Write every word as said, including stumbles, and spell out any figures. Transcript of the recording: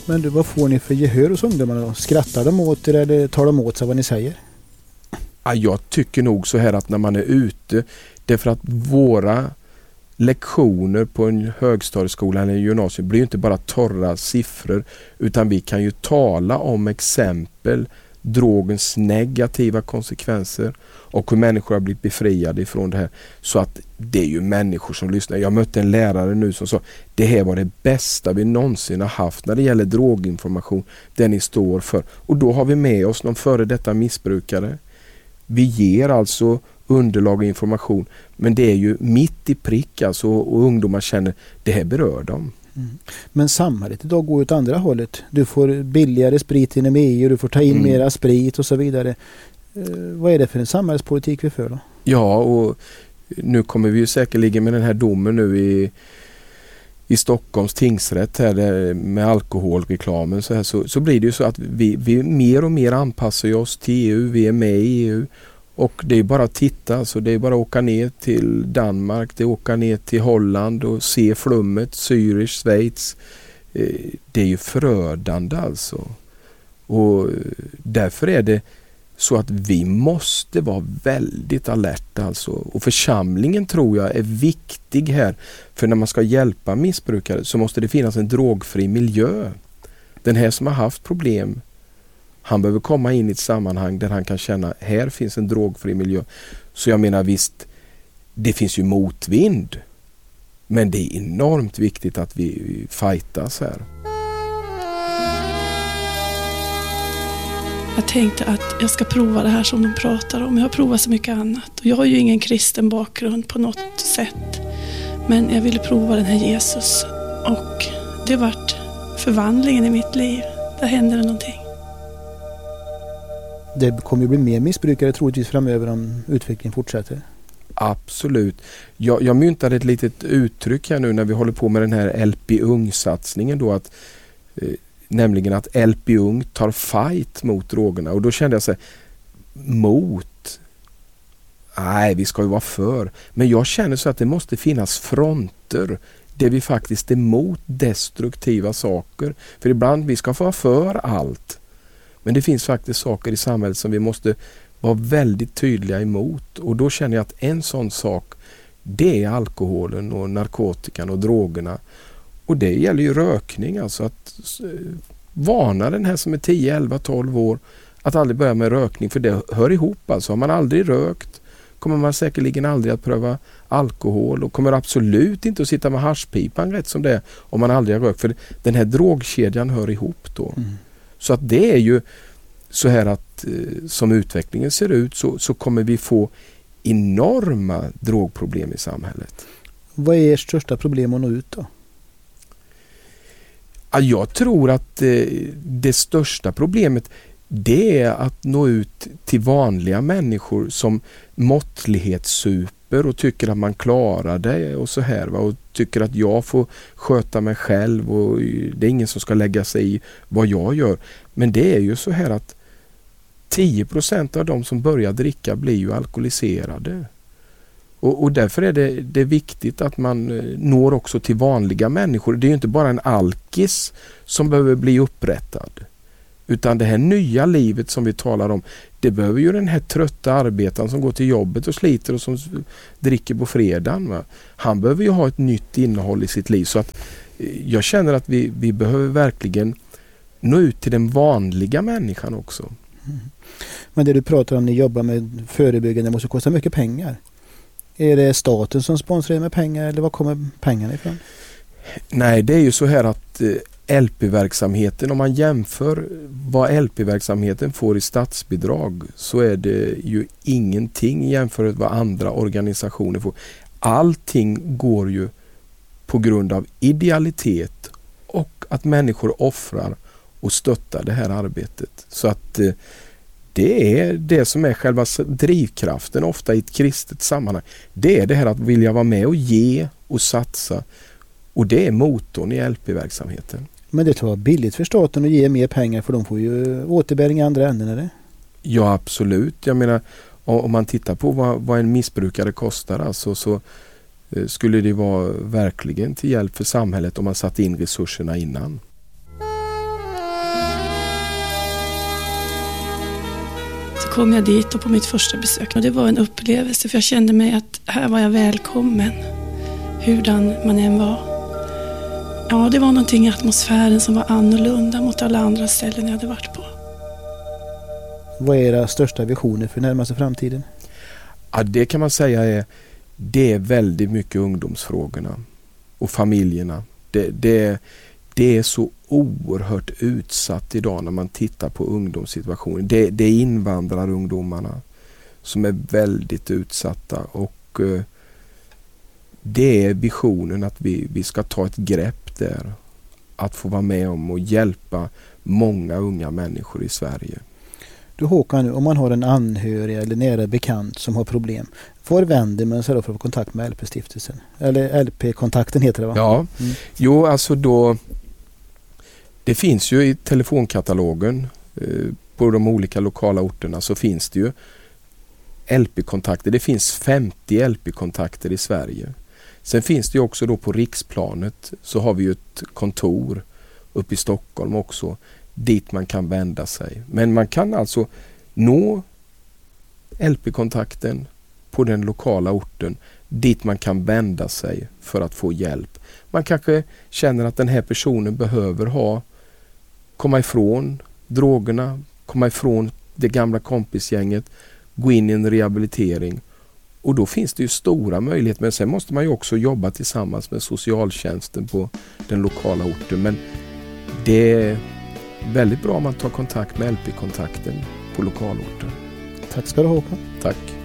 Men du, vad får ni för gehör hos ungdomarna då? Skrattar de åt er eller tar de åt sig vad ni säger? Ja, jag tycker nog så här att när man är ute, det är för att våra lektioner på en högstadieskola eller en gymnasium blir ju inte bara torra siffror, utan vi kan ju tala om exempel, drogens negativa konsekvenser och hur människor har blivit befriade ifrån det här. Så att det är ju människor som lyssnar. Jag mötte en lärare nu som sa, det här var det bästa vi någonsin har haft när det gäller droginformation, det ni står för. Och då har vi med oss någon före detta missbrukare. Vi ger alltså underlag och information, men det är ju mitt i prick alltså, och ungdomar känner, det här berör dem. Mm. Men samhället idag går åt andra hållet. Du får billigare sprit inom E U, du får ta in mm. mera sprit och så vidare. Eh, vad är det för en samhällspolitik vi för då? Ja, och nu kommer vi ju säkerligen med den här domen nu i, i Stockholms tingsrätt här med alkoholreklamen så, här, så, så blir det ju så att vi, vi mer och mer anpassar oss till E U, vi är med i E U. Och det är bara att titta, så det är bara att åka ner till Danmark, det är att åka ner till Holland och se flummet, Zürich, Schweiz. Det är ju förödande alltså. Och därför är det så att vi måste vara väldigt alerta alltså. Och församlingen tror jag är viktig här. För när man ska hjälpa missbrukare så måste det finnas en drogfri miljö. Den här som har haft problem, han behöver komma in i ett sammanhang där han kan känna, här finns en drogfri miljö. Så jag menar visst, det finns ju motvind. Men det är enormt viktigt att vi fightas här. Jag tänkte att jag ska prova det här som de pratar om. Jag har provat så mycket annat. Och jag har ju ingen kristen bakgrund på något sätt. Men jag ville prova den här Jesus. Och det har varit förvandlingen i mitt liv. Där händer det någonting. Det kommer ju bli mer missbrukare troligtvis framöver om utvecklingen fortsätter. Absolut. Jag, jag myntade ett litet uttryck här nu när vi håller på med den här L P Ung-satsningen då att eh, nämligen att L P Ung tar fight mot drogerna. Och då kände jag så här, mot? Nej, vi ska ju vara för. Men jag känner så att det måste finnas fronter där vi faktiskt är mot destruktiva saker. För ibland vi ska få vara för allt. Men det finns faktiskt saker i samhället som vi måste vara väldigt tydliga emot. Och då känner jag att en sån sak, det är alkoholen och narkotikan och drogerna. Och det gäller ju rökning. Alltså att varna den här som är tio, elva, tolv år att aldrig börja med rökning. För det hör ihop. Alltså har man aldrig rökt kommer man säkerligen aldrig att pröva alkohol. Och kommer absolut inte att sitta med haschpipan rätt som det är om man aldrig har rökt. För den här drogkedjan hör ihop då. Mm. Så att det är ju så här att eh, som utvecklingen ser ut så, så kommer vi få enorma drogproblem i samhället. Vad är ert största problem att nå ut då? Ja, jag tror att eh, det största problemet det är att nå ut till vanliga människor som måttlighetssuper och tycker att man klarar det och så här va? Och tycker att jag får sköta mig själv och det är ingen som ska lägga sig i vad jag gör. Men det är ju så här att tio procent av de som börjar dricka blir ju alkoholiserade. Och, och därför är det, det är viktigt att man når också till vanliga människor. Det är ju inte bara en alkis som behöver bli upprättad. Utan det här nya livet som vi talar om, det behöver ju den här trötta arbetaren som går till jobbet och sliter och som dricker på fredagen. Va? Han behöver ju ha ett nytt innehåll i sitt liv. Så att jag känner att vi, vi behöver verkligen nå ut till den vanliga människan också. Mm. Men det du pratar om, ni jobbar med förebyggande, måste kosta mycket pengar. Är det staten som sponsrar med pengar eller var kommer pengarna ifrån? Nej, det är ju så här att L P-verksamheten, om man jämför vad L P-verksamheten får i statsbidrag så är det ju ingenting jämfört med vad andra organisationer får. Allting går ju på grund av idealitet och att människor offrar och stöttar det här arbetet. Så att eh, det är det som är själva drivkraften ofta i ett kristet sammanhang. Det är det här att vilja vara med och ge och satsa. Och det är motorn i L P-verksamheten. Men det tar billigt för staten att ge mer pengar för de får ju återbäring i andra änden, eller? Ja, absolut. Jag menar, om man tittar på vad, vad en missbrukare kostar alltså, så eh, skulle det vara verkligen till hjälp för samhället om man satt in resurserna innan. kom jag dit och på mitt första besök. Och det var en upplevelse för jag kände mig att här var jag välkommen. Hurdan man än var. Ja, det var någonting i atmosfären som var annorlunda mot alla andra ställen jag hade varit på. Vad är era största visioner för närmaste framtiden? Ja, det kan man säga är, det är väldigt mycket ungdomsfrågorna och familjerna. Det, det, det är så oerhört utsatt idag när man tittar på ungdomssituationen. Det, det är invandrarungdomarna som är väldigt utsatta och eh, det är visionen att vi, vi ska ta ett grepp där. Att få vara med om och hjälpa många unga människor i Sverige. Du Håkan, om man har en anhörig eller nära bekant som har problem, var vänder man sig då för att få kontakt med L P-stiftelsen? Eller L P-kontakten heter det va? Ja, mm. jo alltså då det finns ju i telefonkatalogen eh, på de olika lokala orterna så finns det ju L P-kontakter. Det finns femtio L P-kontakter i Sverige. Sen finns det ju också då på riksplanet så har vi ju ett kontor uppe i Stockholm också dit man kan vända sig. Men man kan alltså nå L P-kontakten på den lokala orten dit man kan vända sig för att få hjälp. Man kanske känner att den här personen behöver ha komma ifrån drogerna, komma ifrån det gamla kompisgänget, gå in i en rehabilitering. Och då finns det ju stora möjligheter, men sen måste man ju också jobba tillsammans med socialtjänsten på den lokala orten. Men det är väldigt bra om man tar kontakt med L P-kontakten på lokalorten. Tack ska du ha, Håkan. Tack.